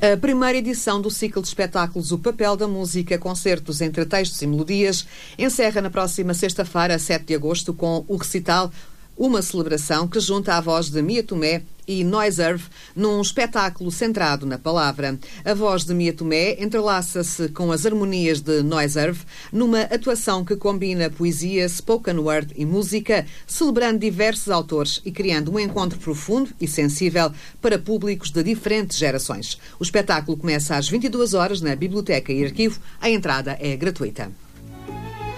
A primeira edição do ciclo de espetáculos O Papel da Música, concertos entre textos e melodias, encerra na próxima sexta-feira, 7 de agosto, com o recital Uma Celebração, que junta a voz de Mia Tomé e Noiserve num espetáculo centrado na palavra. A voz de Mia Tomé entrelaça-se com as harmonias de Noiserve numa atuação que combina poesia, spoken word e música, celebrando diversos autores e criando um encontro profundo e sensível para públicos de diferentes gerações. O espetáculo começa às 22 horas na Biblioteca e Arquivo. A entrada é gratuita.